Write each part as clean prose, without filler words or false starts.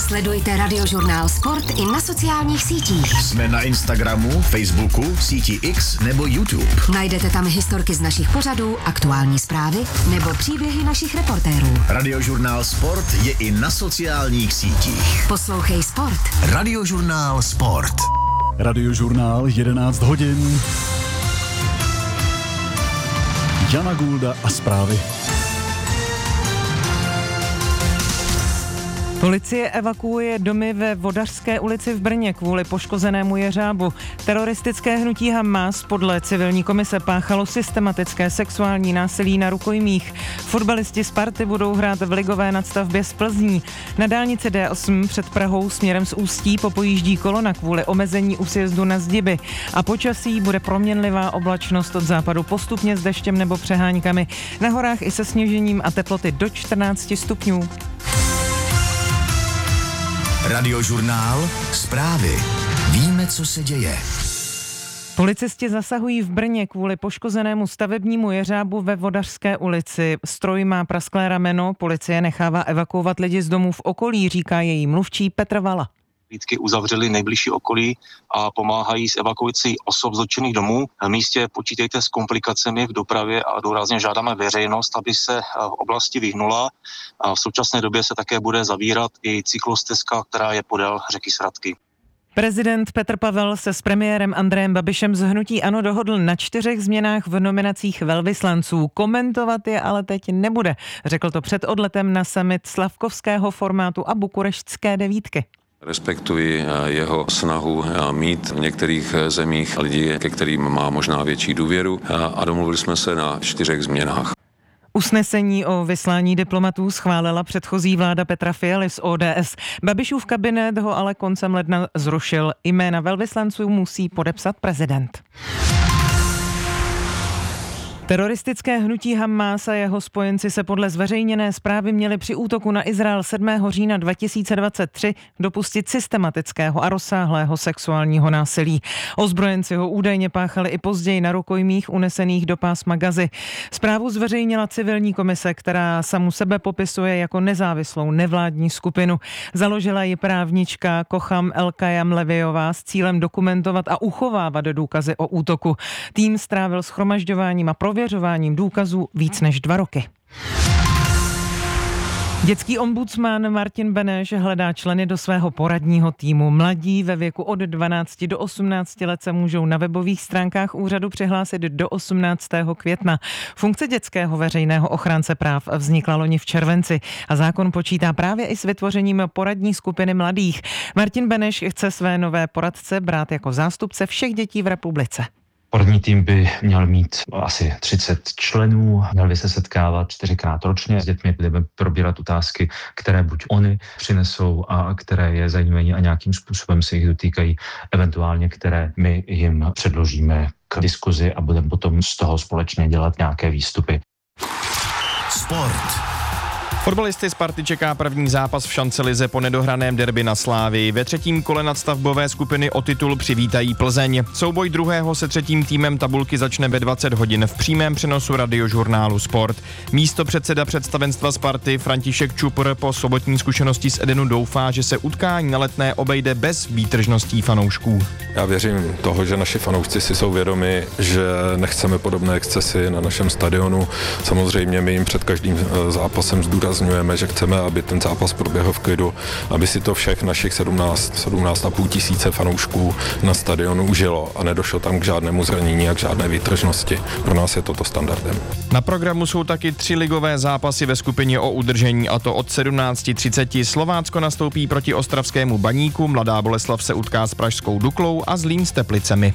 Sledujte Radiožurnál Sport i na sociálních sítích. Jsme na Instagramu, Facebooku, síti X nebo YouTube. Najdete tam historky z našich pořadů, aktuální zprávy nebo příběhy našich reportérů. Radiožurnál Sport je i na sociálních sítích. Poslouchej Sport. Radiožurnál Sport. Radiožurnál 11 hodin. Jana Gulda a zprávy. Policie evakuuje domy ve Vodařské ulici v Brně kvůli poškozenému jeřábu. Teroristické hnutí Hamas podle civilní komise páchalo systematické sexuální násilí na rukojmích. Fotbalisti Sparty budou hrát v ligové nadstavbě z Plzní. Na dálnici D8 před Prahou směrem z Ústí popojíždí kolona kvůli omezení u sjezdu na Zdiby. A počasí bude proměnlivá oblačnost od západu postupně s deštěm nebo přeháňkami. Na horách i se sněžením a teploty do 14 stupňů. Radiožurnál Zprávy. Víme, co se děje. Policisti zasahují v Brně kvůli poškozenému stavebnímu jeřábu ve Vodařské ulici. Stroj má prasklé rameno, policie nechává evakuovat lidi z domů v okolí, říká její mluvčí Petr Vala. Hlídky uzavřeli nejbližší okolí a pomáhají s evakuací osob z dotčených domů. Na místě počítejte s komplikacemi v dopravě a důrazně žádáme veřejnost, aby se v oblasti vyhnula. A v současné době se také bude zavírat i cyklostezka, která je podél řeky Svratky. Prezident Petr Pavel se s premiérem Andrejem Babišem z hnutí ANO dohodl na 4 změnách v nominacích velvyslanců. Komentovat je ale teď nebude. Řekl to před odletem na summit slavkovského formátu a bukureštské devítky. Respektuji jeho snahu mít v některých zemích lidi, ke kterým má možná větší důvěru, a domluvili jsme se na 4 změnách. Usnesení o vyslání diplomatů schválila předchozí vláda Petra Fialy z ODS. Babišův kabinet ho ale koncem ledna zrušil. Jména velvyslanců musí podepsat prezident. Teroristické hnutí Hamas a jeho spojenci se podle zveřejněné zprávy měli při útoku na Izrael 7. října 2023 dopustit systematického a rozsáhlého sexuálního násilí. Ozbrojenci ho údajně páchali i později na rukojmích unesených do pásma Gazy. Zprávu zveřejnila civilní komise, která samu sebe popisuje jako nezávislou nevládní skupinu. Založila ji právnička Kocham Elkayam Leviová s cílem dokumentovat a uchovávat důkazy o útoku. Tým strávil shromažďováním a prověřováním důkazů víc než 2 roky. Dětský ombudsman Martin Beneš hledá členy do svého poradního týmu. Mladí ve věku od 12 do 18 let se můžou na webových stránkách úřadu přihlásit do 18. května. Funkce dětského veřejného ochránce práv vznikla loni v červenci a zákon počítá právě i s vytvořením poradní skupiny mladých. Martin Beneš chce své nové poradce brát jako zástupce všech dětí v republice. Poradní tým by měl mít asi 30 členů, měl by se setkávat 4krát ročně s dětmi, budeme probírat otázky, které buď oni přinesou a které je zajímají a nějakým způsobem se jich dotýkají, eventuálně které my jim předložíme k diskuzi a budeme potom z toho společně dělat nějaké výstupy. Sport. Fotbalisty Sparty čeká první zápas v šancelize po nedohraném derby na Slávii. Ve 3. kole nadstavbové skupiny o titul přivítají Plzeň. Souboj druhého se 3. týmem tabulky začne ve 20 hodin v přímém přenosu Radiožurnálu Sport. Místopředseda představenstva Sparty František Čupr po sobotní zkušenosti z Edenu doufá, že se utkání na Letné obejde bez výtržností fanoušků. Já věřím toho, že naši fanoušci si jsou vědomi, že nechceme podobné excesy na našem stadionu. Samozřejmě my jim před každým zápasem zdůrazňujeme, že chceme, aby ten zápas proběhl v klidu, aby si to všech našich 17,5 tisíce fanoušků na stadionu užilo a nedošlo tam k žádnému zranění a k žádné výtržnosti. Pro nás je toto standardem. Na programu jsou taky 3 ligové zápasy ve skupině o udržení, a to od 17:30. Slovácko nastoupí proti ostravskému Baníku, Mladá Boleslav se utká s pražskou Duklou a Zlín s Teplicemi.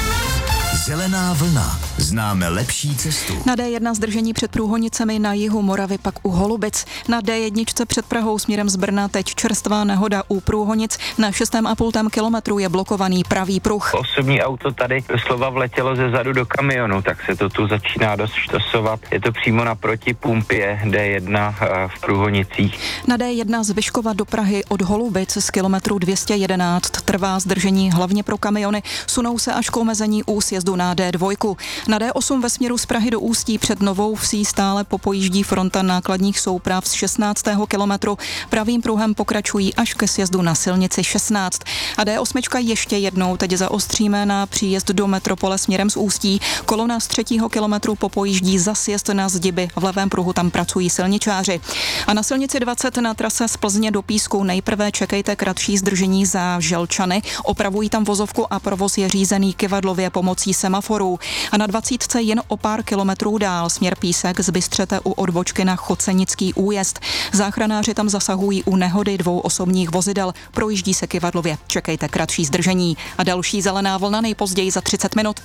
Zelená vlna. Známe lepší cestu. Na D1 zdržení před Průhonicemi, na jihu Moravy pak u Holubic. Na D1 před Prahou směrem z Brna teď čerstvá nehoda u Průhonic. Na 6,5 kilometru je blokovaný pravý pruh. Osobní auto tady doslova vletělo ze zadu do kamionu, tak se to tu začíná dost štosovat. Je to přímo naproti pumpě D1 v Průhonicích. Na D1 z Vyškova do Prahy od Holubic z kilometru 211 trvá zdržení hlavně pro kamiony. Sunou se až k omezení u sjezdu na D2. Na D8 ve směru z Prahy do Ústí před Novou Vsí stále popojíždí fronta nákladních souprav z 16. kilometru. Pravým pruhem pokračují až ke sjezdu na silnici 16. A D8 ještě jednou teď zaostříme na příjezd do metropole směrem z Ústí. Kolona z 3. kilometru popojíždí za sjezd na Zdiby. V levém pruhu tam pracují silničáři. A na silnici 20 na trase z Plzně do Písku nejprve čekejte kratší zdržení za Želčany. Opravují tam vozovku a provoz je řízený kyvadlově pomocí semaforů. A na 20 jen o pár kilometrů dál směr Písek zbystřete u odbočky na Chocenický újezd. Záchranáři tam zasahují u nehody 2 osobních vozidel. Projíždí se kyvadlově. Čekejte kratší zdržení. A další zelená vlna nejpozději za 30 minut.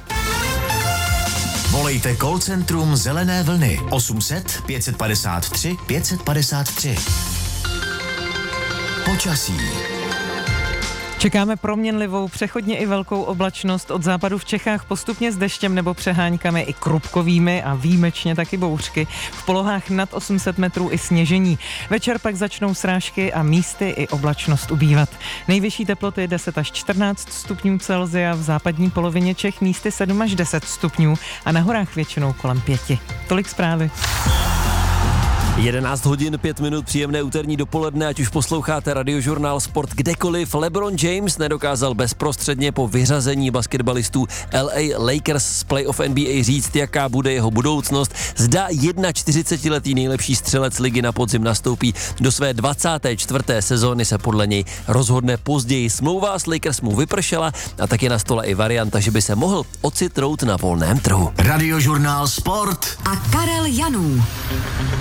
Volejte call centrum Zelené vlny 800 553 553. Počasí. Čekáme proměnlivou, přechodně i velkou oblačnost, od západu v Čechách postupně s deštěm nebo přeháňkami i krupkovými a výjimečně taky bouřky. V polohách nad 800 metrů i sněžení. Večer pak začnou srážky a místy i oblačnost ubývat. Nejvyšší teploty 10 až 14 stupňů Celsia, v západní polovině Čech místy 7 až 10 stupňů a na horách většinou kolem 5. Tolik zprávy. 11 hodin 5 minut, příjemné úterní dopoledne, ať už posloucháte Radiožurnál Sport kdekoliv. LeBron James nedokázal bezprostředně po vyřazení basketbalistů LA Lakers z playoff NBA říct, jaká bude jeho budoucnost. Zda 41letý nejlepší střelec ligy na podzim nastoupí do své 24. sezóny, se podle něj rozhodne později. Smlouva s Lakers mu vypršela a tak je na stole i varianta, že by se mohl ocitnout na volném trhu. Radiožurnál Sport a Karel Janů.